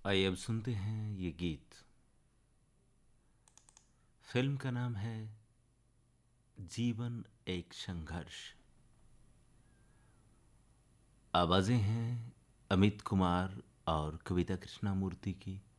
आइए अब सुनते हैं ये गीत। फिल्म का नाम है जीवन एक संघर्ष। आवाजें हैं अमित कुमार और कविता कृष्णमूर्ति की।